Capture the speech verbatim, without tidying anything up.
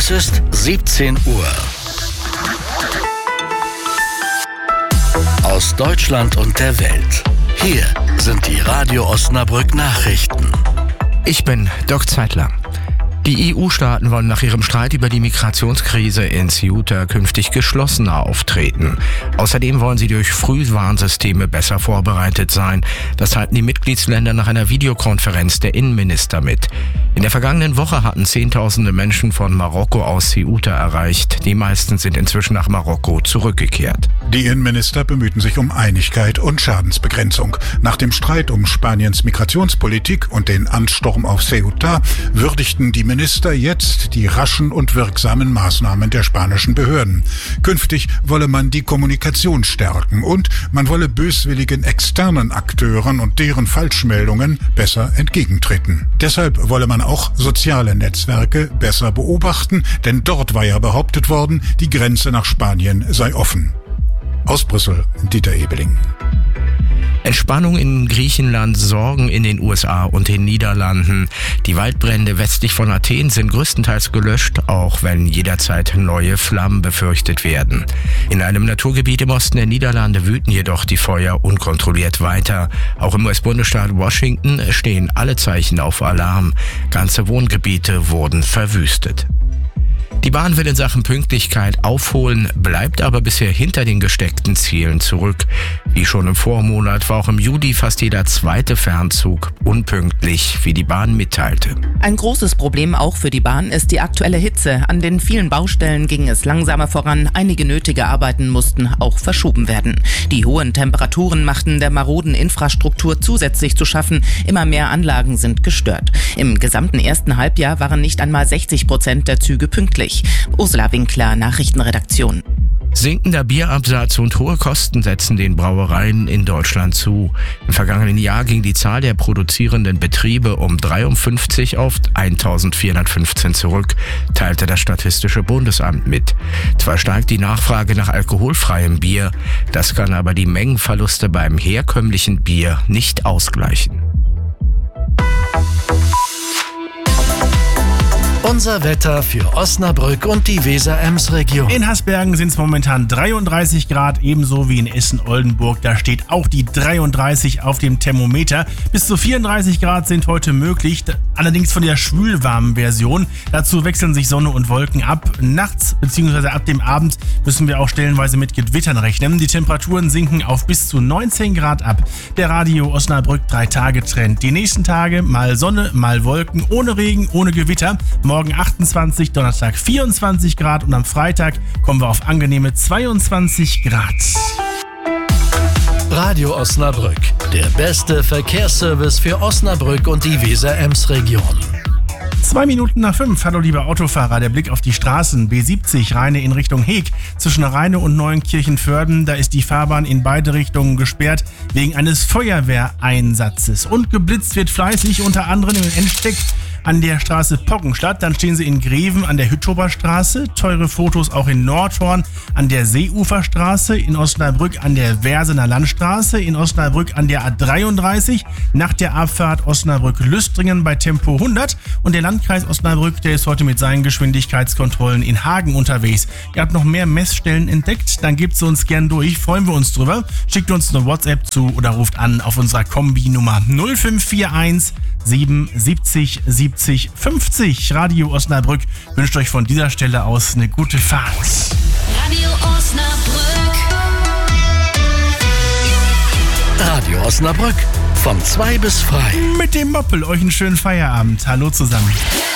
Es ist siebzehn Uhr. Aus Deutschland und der Welt. Hier sind die Radio Osnabrück Nachrichten. Ich bin Dirk Zeitler. Die E U-Staaten wollen nach ihrem Streit über die Migrationskrise in Ceuta künftig geschlossener auftreten. Außerdem wollen sie durch Frühwarnsysteme besser vorbereitet sein. Das teilten die Mitgliedsländer nach einer Videokonferenz der Innenminister mit. In der vergangenen Woche hatten Zehntausende Menschen von Marokko aus Ceuta erreicht. Die meisten sind inzwischen nach Marokko zurückgekehrt. Die Innenminister bemühten sich um Einigkeit und Schadensbegrenzung. Nach dem Streit um Spaniens Migrationspolitik und den Ansturm auf Ceuta würdigten die Minister jetzt die raschen und wirksamen Maßnahmen der spanischen Behörden. Künftig wolle man die Kommunikation stärken und man wolle böswilligen externen Akteuren und deren Falschmeldungen besser entgegentreten. Deshalb wolle man auch soziale Netzwerke besser beobachten, denn dort war ja behauptet worden, die Grenze nach Spanien sei offen. Aus Brüssel, Dieter Ebeling. Entspannung in Griechenland, Sorgen in den U S A und den Niederlanden. Die Waldbrände westlich von Athen sind größtenteils gelöscht, auch wenn jederzeit neue Flammen befürchtet werden. In einem Naturgebiet im Osten der Niederlande wüten jedoch die Feuer unkontrolliert weiter. Auch im U S-Bundesstaat Washington stehen alle Zeichen auf Alarm. Ganze Wohngebiete wurden verwüstet. Die Bahn will in Sachen Pünktlichkeit aufholen, bleibt aber bisher hinter den gesteckten Zielen zurück. Wie schon im Vormonat war auch im Juli fast jeder zweite Fernzug unpünktlich, wie die Bahn mitteilte. Ein großes Problem auch für die Bahn ist die aktuelle Hitze. An den vielen Baustellen ging es langsamer voran. Einige nötige Arbeiten mussten auch verschoben werden. Die hohen Temperaturen machten der maroden Infrastruktur zusätzlich zu schaffen. Immer mehr Anlagen sind gestört. Im gesamten ersten Halbjahr waren nicht einmal sechzig Prozent der Züge pünktlich. Ursula Winkler, Nachrichtenredaktion. Sinkender Bierabsatz und hohe Kosten setzen den Brauereien in Deutschland zu. Im vergangenen Jahr ging die Zahl der produzierenden Betriebe um dreiundfünfzig auf eintausendvierhundertfünfzehn zurück, teilte das Statistische Bundesamt mit. Zwar steigt die Nachfrage nach alkoholfreiem Bier, das kann aber die Mengenverluste beim herkömmlichen Bier nicht ausgleichen. Unser Wetter für Osnabrück und die Weser-Ems-Region. In Hasbergen sind es momentan dreiunddreißig Grad, ebenso wie in Essen-Oldenburg. Da steht auch die dreiunddreißig auf dem Thermometer. Bis zu vierunddreißig Grad sind heute möglich, allerdings von der schwülwarmen Version. Dazu wechseln sich Sonne und Wolken ab. Nachts bzw. ab dem Abend müssen wir auch stellenweise mit Gewittern rechnen. Die Temperaturen sinken auf bis zu neunzehn Grad ab. Der Radio Osnabrück drei Tage Trend. Die nächsten Tage mal Sonne, mal Wolken, ohne Regen, ohne Gewitter. Morgen achtundzwanzig, Donnerstag vierundzwanzig Grad und am Freitag kommen wir auf angenehme zweiundzwanzig Grad. Radio Osnabrück, der beste Verkehrsservice für Osnabrück und die Weser-Ems-Region. Zwei Minuten nach fünf. Hallo liebe Autofahrer, der Blick auf die Straßen. B siebzig Rheine in Richtung Heeg. Zwischen Rheine und Neuenkirchen-Vörden, da ist die Fahrbahn in beide Richtungen gesperrt wegen eines Feuerwehreinsatzes. Und geblitzt wird fleißig, unter anderem in Ensteck an der Straße Poggenstadt. Dann stehen sie in Greven an der Hüttober Straße. Teure Fotos auch in Nordhorn an der Seeuferstraße. In Osnabrück an der Versener Landstraße. In Osnabrück an der A dreiunddreißig. Nach der Abfahrt Osnabrück-Lüstringen bei Tempo hundert. Und der Landkreis Osnabrück, der ist heute mit seinen Geschwindigkeitskontrollen in Hagen unterwegs. Ihr habt noch mehr Messstellen entdeckt, dann gebt sie uns gern durch, freuen wir uns drüber. Schickt uns eine WhatsApp zu oder ruft an auf unserer Kombi-Nummer null fünf vier eins sieben siebzig siebzig fünfzig. Radio Osnabrück wünscht euch von dieser Stelle aus eine gute Fahrt. Radio Osnabrück. Radio Osnabrück, von zwei bis frei. Mit dem Moppel euch einen schönen Feierabend. Hallo zusammen.